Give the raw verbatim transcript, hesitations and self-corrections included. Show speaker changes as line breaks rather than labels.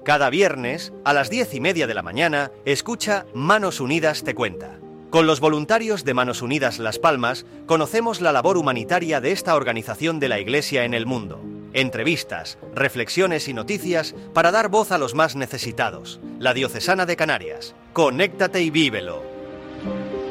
Cada viernes, a las diez y media de la mañana, escucha Manos Unidas te cuenta. Con los voluntarios de Manos Unidas Las Palmas, conocemos la labor humanitaria de esta organización de la Iglesia en el mundo. Entrevistas, reflexiones y noticias para dar voz a los más necesitados. La Diocesana de Canarias. Conéctate y vívelo.